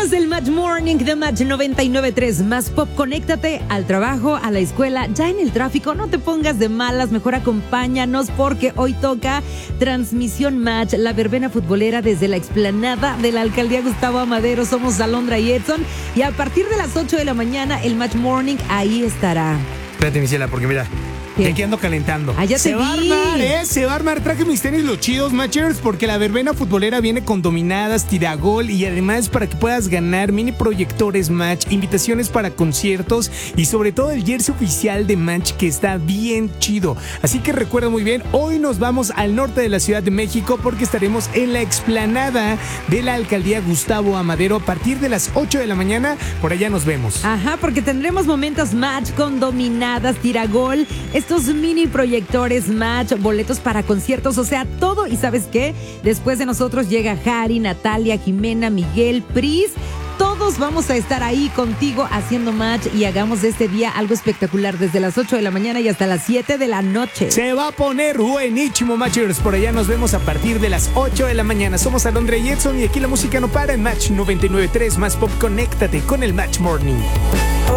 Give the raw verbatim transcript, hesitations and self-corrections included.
es el Match Morning de Match noventa y nueve punto tres. Más Pop, conéctate al trabajo, a la escuela, ya en el tráfico. No te pongas de malas, mejor acompáñanos porque hoy toca Transmisión Match, la verbena futbolera desde la explanada de la Alcaldía Gustavo Amadero. Somos Alondra y Edson y a partir de las ocho de la mañana el Match Morning ahí estará. Espérate, Michela, porque mira, ¿qué? de aquí ando calentando. Ah, ya te Se va a vi. armar, ¿eh? Se va a armar. Traje mis tenis los chidos, Matchers, porque la verbena futbolera viene con dominadas, tiragol y además para que puedas ganar mini proyectores Match, invitaciones para conciertos y sobre todo el jersey oficial de Match que está bien chido. Así que recuerda muy bien, hoy nos vamos al norte de la Ciudad de México porque estaremos en la explanada de la Alcaldía Gustavo Amadero a partir de las ocho de la mañana. Por allá nos vemos. Ajá, porque tendremos momentos Match con dominadas, tiragol, estos mini proyectores Match, boletos para conciertos, o sea, todo. ¿Y sabes qué? Después de nosotros llega Jari, Natalia, Jimena, Miguel, Pris. Todos vamos a estar ahí contigo haciendo Match y hagamos de este día algo espectacular desde las ocho de la mañana y hasta las siete de la noche. Se va a poner buenísimo, Matchers. Por allá nos vemos a partir de las ocho de la mañana. Somos Alondra y Edson y aquí la música no para en Match noventa y nueve punto tres. Más Pop, conéctate con el Match Morning.